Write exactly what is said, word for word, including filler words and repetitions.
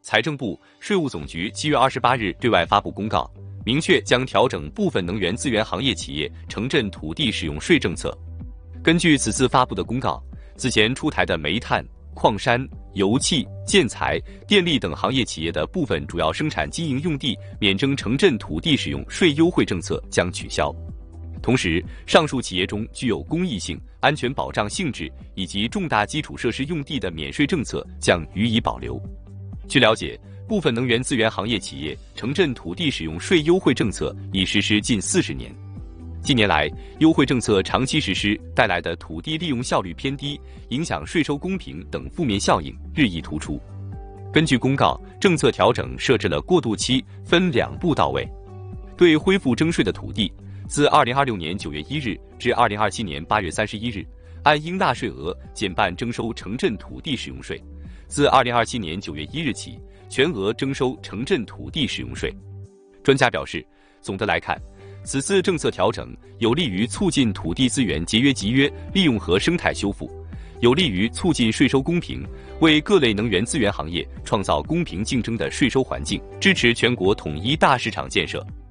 财政部、税务总局七月二十八日对外发布公告，明确将调整部分能源资源行业企业城镇土地使用税政策。根据此次发布的公告，此前出台的煤炭、矿山、油气、建材、电力等行业企业的部分主要生产经营用地免征城镇土地使用税优惠政策将取消。同时，上述企业中具有公益性、安全保障性质以及重大基础设施用地的免税政策将予以保留。据了解，部分能源资源行业企业城镇土地使用税优惠政策已实施近四十年。近年来，优惠政策长期实施带来的土地利用效率偏低、影响税收公平等负面效应日益突出。根据公告，政策调整设置了过渡期，分两步到位。对恢复征税的土地，自二零二六年九月一日至二零二七年八月三十一日，按应纳税额减半征收城镇土地使用税；自二零二七年九月一日起，全额征收城镇土地使用税。专家表示，总的来看，此次政策调整有利于促进土地资源节约集约利用和生态修复，有利于促进税收公平，为各类能源资源行业创造公平竞争的税收环境，支持全国统一大市场建设。